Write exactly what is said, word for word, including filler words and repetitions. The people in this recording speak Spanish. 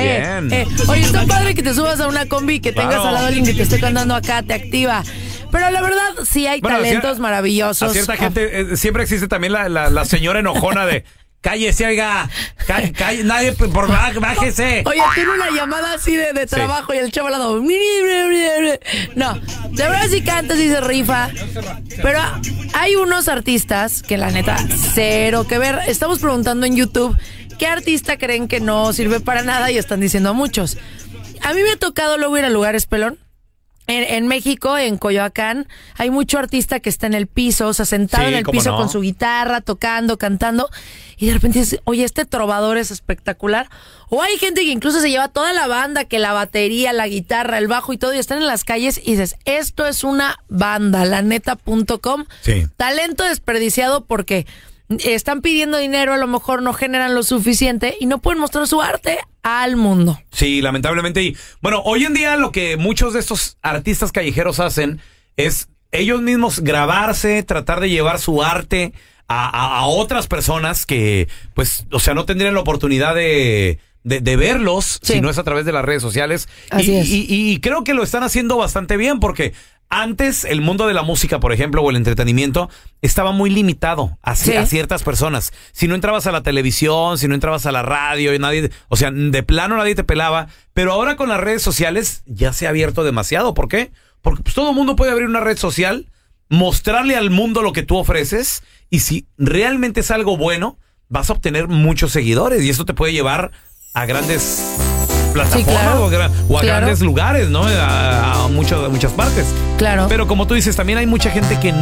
Bien. Eh, eh. Oye, está padre que te subas a una combi y que tengas Claro. al lado a alguien que te esté cantando acá, te activa. Pero la verdad, sí hay Bueno, talentos a cier- maravillosos. A cierta gente eh, siempre existe también la, la, la señora enojona de cállese, oiga, ca- ca- nadie, por bájese. Oye, tiene una llamada así de, de Sí. trabajo y el chavo al lado. No, de verdad sí canta, sí se rifa. Pero hay unos artistas que la neta, cero que ver. Estamos preguntando en YouTube qué artista creen que no sirve para nada y están diciendo a muchos. A mí me ha tocado luego ir a lugares, pelón. En, en México, en Coyoacán, hay mucho artista que está en el piso, o sea, sentado Sí, en el cómo piso no. con su guitarra, tocando, cantando, y de repente dices, oye, este trovador es espectacular. O hay gente que incluso se lleva toda la banda, que la batería, la guitarra, el bajo y todo, y están en las calles y dices, esto es una banda, laneta punto com. Sí. Talento desperdiciado porque están pidiendo dinero, a lo mejor no generan lo suficiente y no pueden mostrar su arte al mundo. Sí, lamentablemente. Y bueno, hoy en día lo que muchos de estos artistas callejeros hacen es ellos mismos grabarse, tratar de llevar su arte a, a, a otras personas que, pues, o sea, no tendrían la oportunidad de, de, de verlos Sí. si no es a través de las redes sociales. Así y, es. Y, y creo que lo están haciendo bastante bien porque antes el mundo de la música, por ejemplo, o el entretenimiento, estaba muy limitado a, ci- Sí. a ciertas personas. Si no entrabas a la televisión, si no entrabas a la radio, y nadie, o sea, de plano nadie te pelaba. Pero ahora con las redes sociales ya se ha abierto demasiado. ¿Por qué? Porque pues, todo el mundo puede abrir una red social, mostrarle al mundo lo que tú ofreces, y si realmente es algo bueno, vas a obtener muchos seguidores, y eso te puede llevar a grandes plataformas, Sí, claro. o a, gra- o a Claro. grandes lugares, ¿no? A, a muchas, a muchas partes. Claro. Pero como tú dices, también hay mucha gente que